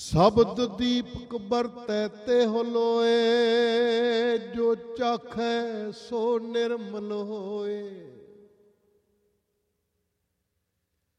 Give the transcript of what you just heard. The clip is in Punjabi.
शब्द दीपक बरतै ते होलोए, जो चाखै सो निर्मल होए।